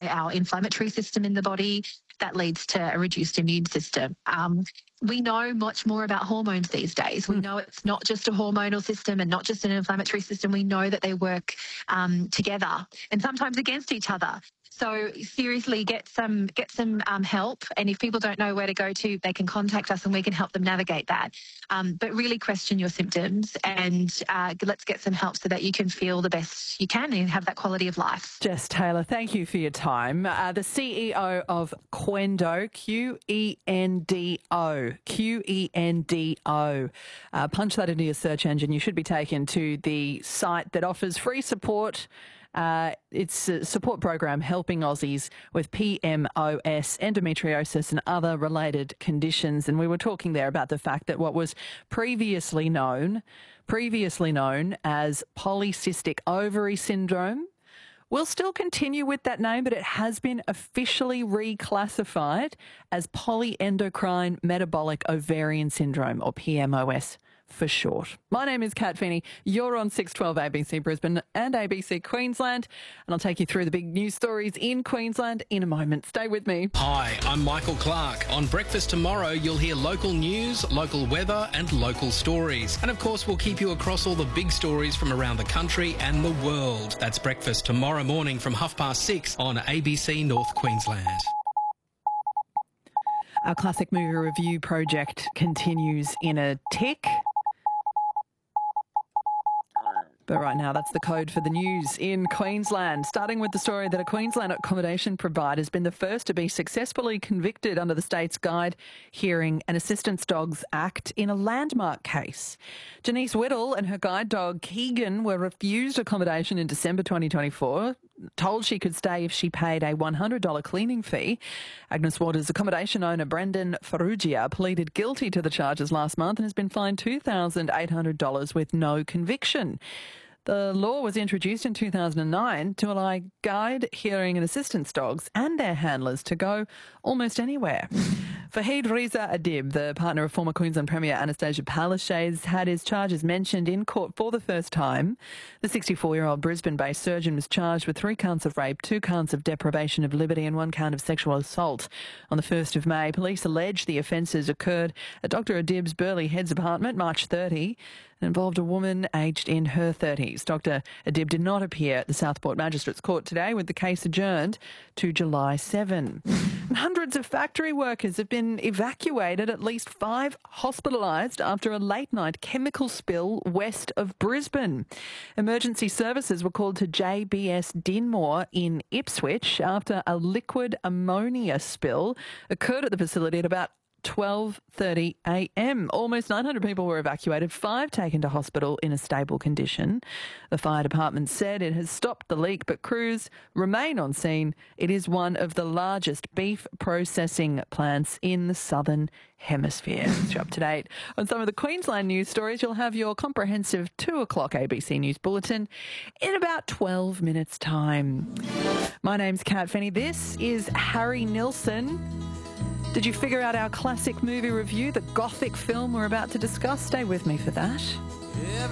our inflammatory system in the body. That leads to a reduced immune system. We know much more about hormones these days. We know it's not just a hormonal system and not just an inflammatory system. We know that they work together and sometimes against each other. So seriously, get some help. And if people don't know where to go to, they can contact us and we can help them navigate that. But really question your symptoms and let's get some help so that you can feel the best you can and have that quality of life. Jess Taylor, thank you for your time. The CEO of Qendo, Qendo. Punch that into your search engine. You should be taken to the site that offers free support. It's a support program helping Aussies with PMOS, endometriosis and other related conditions. And we were talking there about the fact that what was previously known as polycystic ovary syndrome will still continue with that name, but it has been officially reclassified as polyendocrine metabolic ovarian syndrome, or PMOS for short. My name is Kat Feeney. You're on 612 ABC Brisbane and ABC Queensland, and I'll take you through the big news stories in Queensland in a moment. Stay with me. Hi, I'm Michael Clark. On Breakfast Tomorrow, you'll hear local news, local weather and local stories. And of course, we'll keep you across all the big stories from around the country and the world. That's Breakfast tomorrow morning from 6:30 on ABC North Queensland. Our classic movie review project continues in a tick. But right now, that's the code for the news in Queensland. Starting with the story that a Queensland accommodation provider has been the first to be successfully convicted under the state's Guide, Hearing and Assistance Dogs Act in a landmark case. Janice Whittle and her guide dog Keegan were refused accommodation in December 2024, told she could stay if she paid a $100 cleaning fee. Agnes Waters' accommodation owner Brendan Farrugia pleaded guilty to the charges last month and has been fined $2,800 with no conviction. The law was introduced in 2009 to allow guide, hearing and assistance dogs and their handlers to go almost anywhere. Fahid Reza Adib, the partner of former Queensland Premier Anastasia Palaszczuk, had his charges mentioned in court for the first time. The 64-year-old Brisbane-based surgeon was charged with 3 counts of rape, 2 counts of deprivation of liberty and 1 count of sexual assault. On the 1st of May, police allege the offences occurred at Dr Adib's Burleigh Heads apartment, March 30, and involved a woman aged in her 30s. Dr Adib did not appear at the Southport Magistrates Court today, with the case adjourned to July 7. And hundreds of factory workers have been evacuated, at least 5 hospitalised after a late-night chemical spill west of Brisbane. Emergency services were called to JBS Dinmore in Ipswich after a liquid ammonia spill occurred at the facility at about 12:30 a.m. Almost 900 people were evacuated, 5 taken to hospital in a stable condition. The fire department said it has stopped the leak, but crews remain on scene. It is one of the largest beef processing plants in the southern hemisphere. You're up to date on some of the Queensland news stories. You'll have your comprehensive 2 o'clock ABC News Bulletin in about 12 minutes' time. My name's Kat Feeney. This is Harry Nilsson. Did you figure out our classic movie review, the gothic film we're about to discuss? Stay with me for that.